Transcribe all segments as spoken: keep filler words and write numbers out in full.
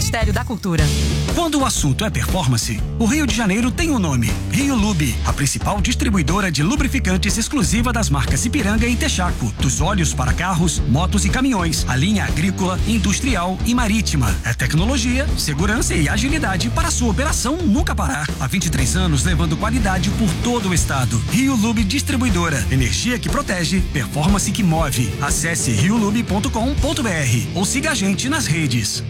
Ministério da Cultura. Quando o assunto é performance, o Rio de Janeiro tem um nome: Rio Lube, a principal distribuidora de lubrificantes exclusiva das marcas Ipiranga e Texaco, dos óleos para carros, motos e caminhões, a linha agrícola, industrial e marítima. É tecnologia, segurança e agilidade para a sua operação nunca parar. Há vinte e três anos levando qualidade por todo o estado. Rio Lube Distribuidora, energia que protege, performance que move. Acesse rio lube ponto com ponto br ou siga a gente nas redes.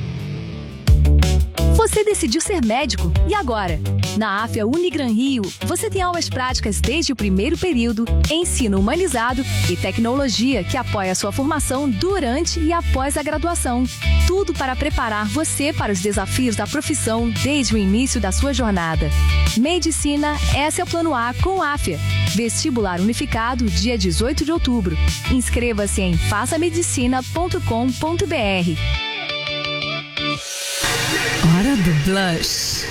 Você decidiu ser médico, e agora? Na AFIA Unigran Rio, você tem aulas práticas desde o primeiro período, ensino humanizado e tecnologia que apoia a sua formação durante e após a graduação. Tudo para preparar você para os desafios da profissão desde o início da sua jornada. Medicina, esse é o Plano A com AFIA. Vestibular unificado, dia dezoito de outubro. Inscreva-se em faça medicina ponto com ponto br. Hora do Blush.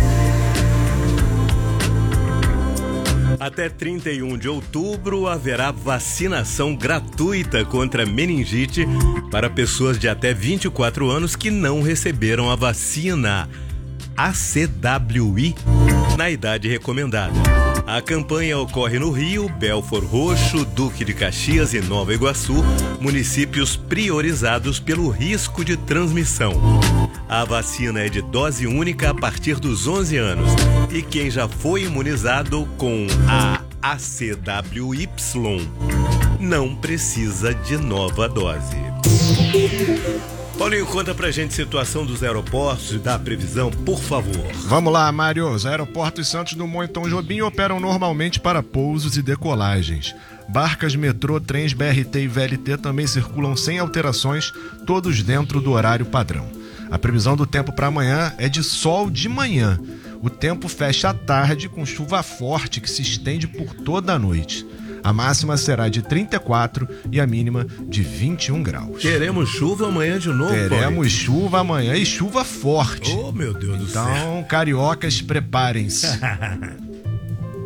Até trinta e um de outubro haverá vacinação gratuita contra meningite para pessoas de até vinte e quatro anos que não receberam a vacina A C W I na idade recomendada. A campanha ocorre no Rio, Belford Roxo, Duque de Caxias e Nova Iguaçu, municípios priorizados pelo risco de transmissão. A vacina é de dose única a partir dos onze anos e quem já foi imunizado com a A C W Y não precisa de nova dose. Paulinho, conta pra gente a situação dos aeroportos e da previsão, por favor. Vamos lá, Mário. Os aeroportos Santos Dumont e Tom Jobim operam normalmente para pousos e decolagens. Barcas, metrô, trens, B R T e V L T também circulam sem alterações, todos dentro do horário padrão. A previsão do tempo para amanhã é de sol de manhã. O tempo fecha à tarde com chuva forte que se estende por toda a noite. A máxima será de trinta e quatro e a mínima de vinte e um graus. Teremos chuva amanhã de novo, Teremos Paulinho? chuva amanhã e chuva forte. Oh, meu Deus do céu. Então, cariocas, preparem-se.